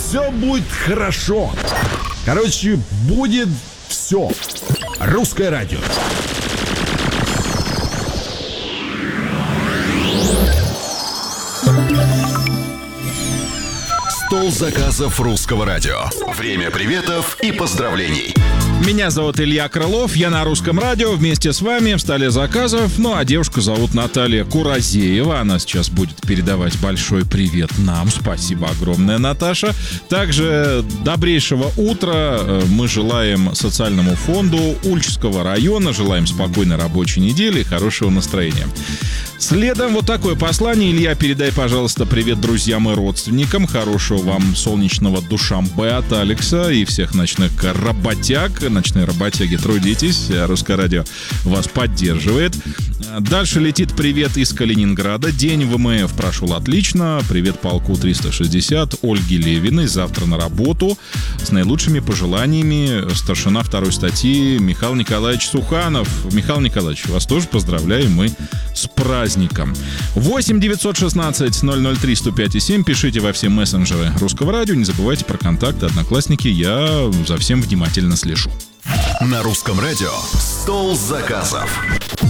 все будет хорошо. Короче, будет все. Русское радио. Стол заказов русского радио. Время приветов и поздравлений. Меня зовут Илья Крылов, я на Русском радио вместе с вами в столе заказов. Ну а девушку зовут Наталья Куразеева. Она сейчас будет передавать большой привет нам. Спасибо огромное, Наташа. Также добрейшего утра мы желаем социальному фонду Ульчского района. Желаем спокойной рабочей недели и хорошего настроения. Следом вот такое послание. Илья, передай, пожалуйста, привет друзьям и родственникам. Хорошего вам солнечного Душанбе от Алекса и всех ночных работяг. Ночные работяги, трудитесь. Русское радио вас поддерживает. Дальше летит привет из Калининграда. День ВМФ прошел отлично. Привет полку 360 Ольги Левиной. Завтра на работу. С наилучшими пожеланиями старшина 2-й статьи Михаил Николаевич Суханов. Михаил Николаевич, вас тоже поздравляем мы с праздником. 8 916 003 105 7. Пишите во все мессенджеры Русского радио. Не забывайте про контакты, Одноклассники. Я за всем внимательно слежу. На Русском радио «Стол заказов».